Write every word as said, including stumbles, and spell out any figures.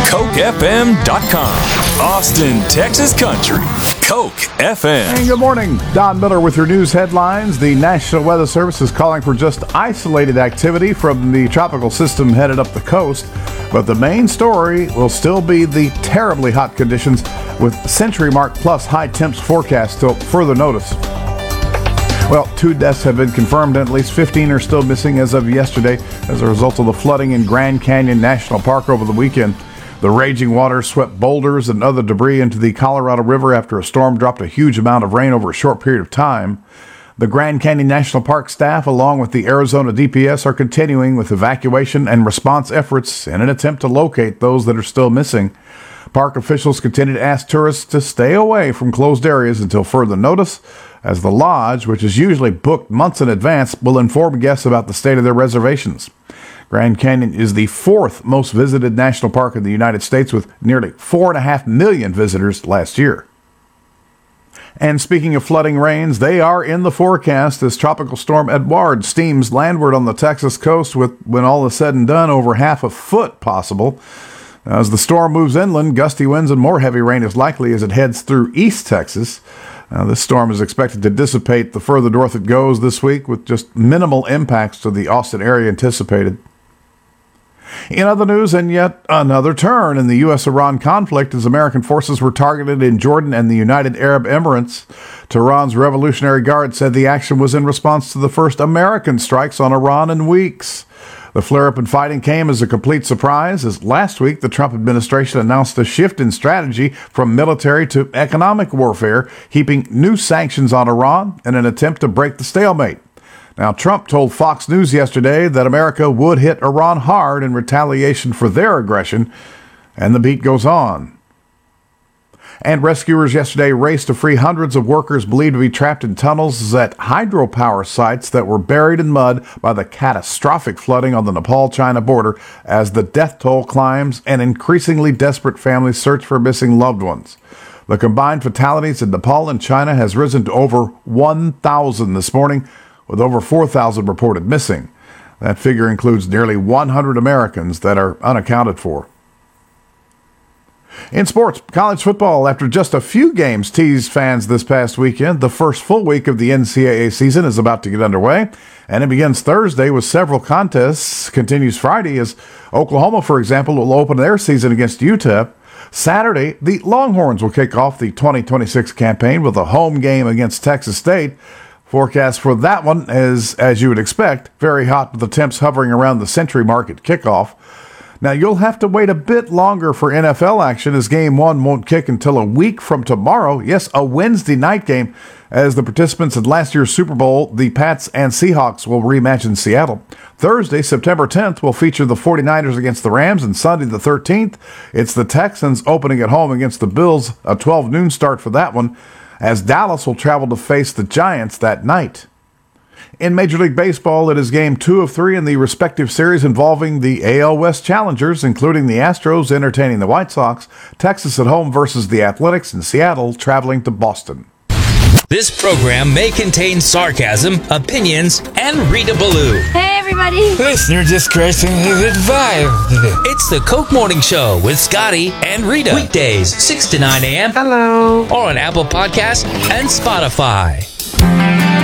Coke F M dot com. Austin, Texas Country. Coke F M. And good morning. Don Miller with your news headlines. The National Weather Service is calling for just isolated activity from the tropical system headed up the coast. But the main story will still be the terribly hot conditions with century mark plus high temps forecast till further notice. Well, two deaths have been confirmed and at least fifteen are still missing as of yesterday as a result of the flooding in Grand Canyon National Park over the weekend. The raging waters swept boulders and other debris into the Colorado River after a storm dropped a huge amount of rain over a short period of time. The Grand Canyon National Park staff, along with the Arizona D P S, are continuing with evacuation and response efforts in an attempt to locate those that are still missing. Park officials continue to ask tourists to stay away from closed areas until further notice, as the lodge, which is usually booked months in advance, will inform guests about the state of their reservations. Grand Canyon is the fourth most visited national park in the United States, with nearly four and a half million visitors last year. And speaking of flooding rains, they are in the forecast as Tropical Storm Edouard steams landward on the Texas coast with, when all is said and done, over half a foot possible. As the storm moves inland, gusty winds and more heavy rain is likely as it heads through East Texas. Now, this storm is expected to dissipate the further north it goes this week, with just minimal impacts to the Austin area anticipated. In other news, and yet another turn in the U S Iran conflict as American forces were targeted in Jordan and the United Arab Emirates. Tehran's Revolutionary Guard said the action was in response to the first American strikes on Iran in weeks. The flare-up in fighting came as a complete surprise, as last week the Trump administration announced a shift in strategy from military to economic warfare, heaping new sanctions on Iran in an attempt to break the stalemate. Now, Trump told Fox News yesterday that America would hit Iran hard in retaliation for their aggression, and the beat goes on. And rescuers yesterday raced to free hundreds of workers believed to be trapped in tunnels at hydropower sites that were buried in mud by the catastrophic flooding on the Nepal-China border as the death toll climbs and increasingly desperate families search for missing loved ones. The combined fatalities in Nepal and China has risen to over one thousand this morning, with over four thousand reported missing. That figure includes nearly one hundred Americans that are unaccounted for. In sports, college football, after just a few games teased fans this past weekend, the first full week of the N C double A season is about to get underway, and it begins Thursday with several contests, continues Friday as Oklahoma, for example, will open their season against U T E P. Saturday, the Longhorns will kick off the twenty twenty-six campaign with a home game against Texas State. Forecast for that one is, as you would expect, very hot with the temps hovering around the century mark at kickoff. Now, you'll have to wait a bit longer for N F L action as game one won't kick until a week from tomorrow. Yes, a Wednesday night game, as the participants in last year's Super Bowl, the Pats and Seahawks, will rematch in Seattle. Thursday, September tenth, will feature the forty-niners against the Rams, and Sunday the thirteenth, it's the Texans opening at home against the Bills, a twelve noon start for that one, as Dallas will travel to face the Giants that night. In Major League Baseball, it is game two of three in the respective series involving the A L West challengers, including the Astros entertaining the White Sox, Texas at home versus the Athletics, and Seattle traveling to Boston. This program may contain sarcasm, opinions, and Rita Ballou. Hey, everybody. Listener discretion is advised. It's the Coke Morning Show with Scotty and Rita. Weekdays, six to nine a.m. Hello. Or on Apple Podcasts and Spotify.